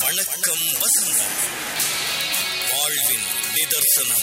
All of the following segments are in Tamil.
வணக்கம் வசந்தம், வாழ்வின் நிதர்சனம்.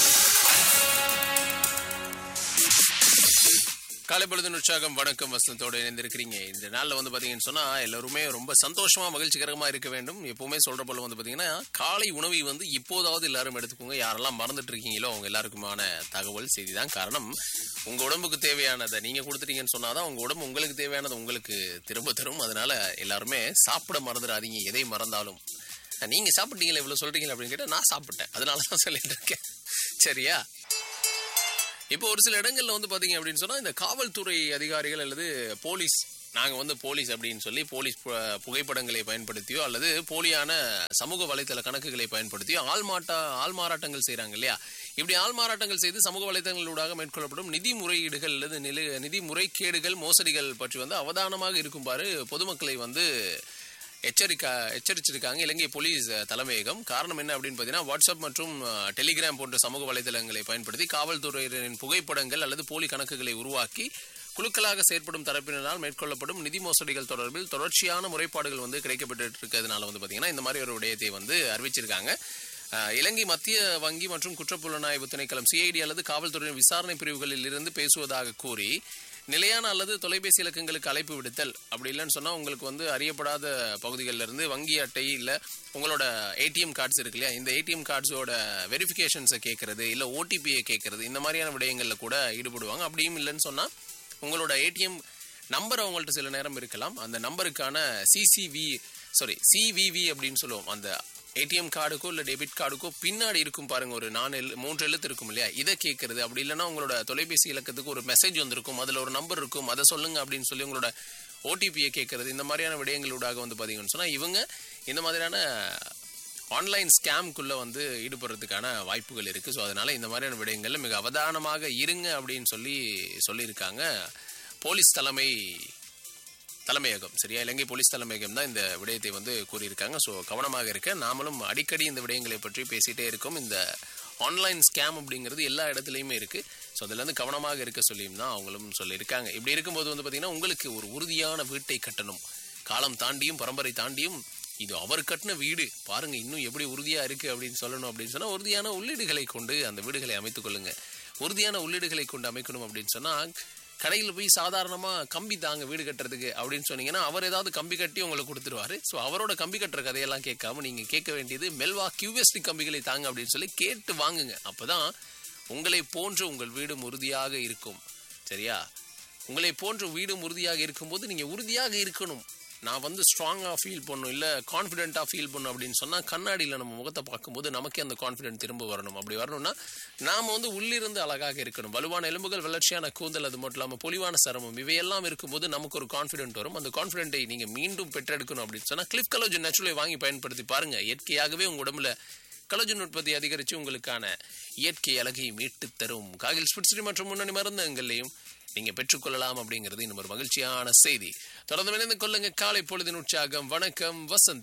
காலை பொழுதின் உற்சாகம் வணக்கம் வசந்தத்தோடு இணைந்திருக்கிறீங்க. இந்த நாளில் வந்து பார்த்தீங்கன்னு சொன்னால் எல்லாருமே ரொம்ப சந்தோஷமாக மகிழ்ச்சிகரமாக இருக்க வேண்டும். எப்பவுமே சொல்கிற போல வந்து பார்த்தீங்கன்னா காலை உணவை வந்து இப்போதாவது எல்லாரும் எடுத்துக்கோங்க. யாரெல்லாம் மறந்துட்டு இருக்கீங்களோ அவங்க எல்லாருக்குமான தகவல் செய்தி தான். காரணம், உங்கள் உடம்புக்கு தேவையானதை நீங்கள் கொடுத்துட்டீங்கன்னு சொன்னால் தான் உங்கள் உடம்பு உங்களுக்கு தேவையானதை உங்களுக்கு திரும்ப தரும். அதனால எல்லாருமே சாப்பிட மறந்துடாதீங்க. எதை மறந்தாலும் நீங்கள் சாப்பிட்டீங்களா இவ்வளோ சொல்கிறீங்களா அப்படின்னு கேட்டால் நான் சாப்பிட்டேன், அதனால தான் சொல்லிட்டு இருக்கேன். சரியா? இப்போ ஒரு சில இடங்கள்ல வந்து பாத்தீங்க அப்படின்னு சொன்னா இந்த காவல்துறை அதிகாரிகள் அல்லது போலீஸ், நாங்க வந்து போலீஸ் அப்படின்னு சொல்லி போலீஸ் புகைப்படங்களை பயன்படுத்தியோ அல்லது போலியான சமூக வலைதள கணக்குகளை பயன்படுத்தியோ ஆள்மாறாட்டங்கள் செய்யறாங்க இல்லையா? இப்படி ஆள்மாறாட்டங்கள் செய்து சமூக வலைதளங்களூடாக மேற்கொள்ளப்படும் நிதி முறையீடுகள் அல்லது நிதி முறைகேடுகள், மோசடிகள் பற்றி வந்து அவதானமாக இருக்கும்பாரு பொதுமக்களை வந்து எச்சரிச்சிருக்காங்க இலங்கை போலீஸ் தலைமையகம். காரணம் என்ன அப்படின்னு பார்த்தீங்கன்னா, வாட்ஸ்அப் மற்றும் டெலிகிராம் போன்ற சமூக வலைதளங்களை பயன்படுத்தி காவல்துறையினரின் புகைப்படங்கள் அல்லது போலி கணக்குகளை உருவாக்கி குழுக்களாக செயற்படும் தரப்பினரால் மேற்கொள்ளப்படும் நிதி மோசடிகள் தொடர்பில் தொடர்ச்சியான முறைப்பாடுகள் வந்து கிடைக்கப்பட்டு இருக்கிறதுனால வந்து பார்த்தீங்கன்னா இந்த மாதிரி ஒரு விடயத்தை வந்து அறிவிச்சிருக்காங்க. இலங்கை மத்திய வங்கி மற்றும் குற்றப்புலனாய்வு திணைக்களம் CID அல்லது காவல்துறையின் விசாரணை பிரிவுகளில் இருந்து பேசுவதாக கூறி நிலையான அல்லது தொலைபேசி இலக்கங்களுக்கு அழைப்பு விடுத்தல், அப்படி இல்லைன்னு சொன்னால் உங்களுக்கு வந்து அறியப்படாத பகுதிகளில் இருந்து வங்கி அட்டை இல்லை உங்களோட ATM கார்ட்ஸ் இருக்கு இல்லையா, இந்த ATM கார்ட்ஸோட வெரிஃபிகேஷன்ஸை கேட்கறது இல்லை OTPயை கேட்கறது, இந்த மாதிரியான விடயங்களில் கூட ஈடுபடுவாங்க. அப்படியும் இல்லைன்னு சொன்னால் உங்களோட ATM நம்பர் அவங்கள்ட்ட சில நேரம் இருக்கலாம். அந்த நம்பருக்கான CVV அப்படின்னு சொல்லுவோம். அந்த ATM கார்டுக்கோ இல்லை டெபிட் கார்டுக்கோ பின்னாடி இருக்கும் பாருங்க, ஒரு 3 எழுத்து இருக்கும் இல்லையா, இதை கேட்கறது. அப்படி இல்லைன்னா உங்களோட தொலைபேசி இலக்கத்துக்கு ஒரு மெசேஜ் வந்திருக்கும், அதில் ஒரு நம்பர் இருக்கும், அதை சொல்லுங்க அப்படின்னு சொல்லி உங்களோட OTPயை கேட்கறது. இந்த மாதிரியான விடயங்களூடாக வந்து பார்த்தீங்கன்னு சொன்னால் இவங்க இந்த மாதிரியான ஆன்லைன் ஸ்கேம்குள்ளே வந்து ஈடுபடுறதுக்கான வாய்ப்புகள் இருக்குது. ஸோ அதனால் இந்த மாதிரியான விடயங்களில் மிக அவதானமாக இருங்க அப்படின்னு சொல்லியிருக்காங்க போலீஸ் தலைமையகம். சரியா? இலங்கை போலீஸ் தலைமையகம் தான் இந்த விடயத்தை வந்து கூறியிருக்காங்க. ஸோ கவனமாக இருக்க. நாமளும் அடிக்கடி இந்த விடயங்களை பற்றி பேசிகிட்டே இருக்கோம். இந்த ஆன்லைன் ஸ்கேம் அப்படிங்கிறது எல்லா இடத்துலையுமே இருக்குது. ஸோ அதுலேருந்து கவனமாக இருக்க சொல்லியும் தான் அவங்களும் சொல்லியிருக்காங்க. இப்படி இருக்கும்போது வந்து பார்த்திங்கன்னா உங்களுக்கு ஒரு உறுதியான வீட்டை கட்டணும், காலம் தாண்டியும் பரம்பரை தாண்டியும் இது அவர் கட்டின வீடு பாருங்க இன்னும் எப்படி உறுதியாக இருக்குது அப்படின்னு சொல்லணும் அப்படின்னு சொன்னால் உறுதியான உள்ளீடுகளை கொண்டு அந்த வீடுகளை அமைத்துக் கொள்ளுங்க. உறுதியான உள்ளீடுகளை கொண்டு அமைக்கணும் அப்படின்னு சொன்னால் கடையில் போய் சாதாரணமாக கம்பி தாங்க வீடு கட்டுறதுக்கு அப்படின்னு சொன்னீங்கன்னா அவர் ஏதாவது கம்பி கட்டி உங்களுக்கு கொடுத்துருவாரு. ஸோ அவரோட கம்பி கட்டுற கதையெல்லாம் கேட்காம நீங்கள் கேட்க வேண்டியது மெல்வா QSD கம்பிகளை தாங்க அப்படின்னு சொல்லி கேட்டு வாங்குங்க. அப்போ தான் உங்களை போன்று உங்கள் வீடும் உறுதியாக இருக்கும். சரியா? உங்களை போன்ற வீடும் உறுதியாக இருக்கும்போது நீங்கள் உறுதியாக இருக்கணும். நான் வந்து ஸ்ட்ராங்காக ஃபீல் பண்ணும் இல்லை கான்ஃபிடென்ட்டாக ஃபீல் பண்ணும் அப்படின்னு சொன்னால் கண்ணாடியில் நம்ம முகத்தை பார்க்கும்போது நமக்கே அந்த கான்ஃபிடென்ட் திரும்ப வரணும். அப்படி வரணும்னா நாம் வந்து உள்ளிருந்து அழகாக இருக்கணும். வலுவான எலும்புகள், வளர்ச்சியான கூந்தல், அது மட்டும் இல்லாமல் பொலிவான சருமம், இவையெல்லாம் இருக்கும்போது நமக்கு ஒரு கான்ஃபிடென்ட் வரும். அந்த கான்ஃபிடென்ட்டை நீங்கள் மீண்டும் பெற்றெடுக்கணும் அப்படின்னு சொன்னால் கிளிஃப் கொலாஜன் நேச்சுரலை வாங்கி பயன்படுத்தி பாருங்கள். இயற்கையாகவே உங்கள் உடம்புல கொலாஜன் உற்பத்தி அதிகரித்து உங்களுக்கான இயற்கை அழகை மீட்டு தரும். காகில் ஸ்பிட்ஸ்ரி மற்றும் முன்னணி மருந்தகங்களையும் நீங்க பெற்றுக்கொள்ளலாம் அப்படிங்கிறது இன்னும் ஒரு மகிழ்ச்சியான செய்தி. தொடர்ந்து இணைந்து கொள்ளுங்க. காலை பொழுதின் உற்சாகம். வணக்கம் வசந்தம்.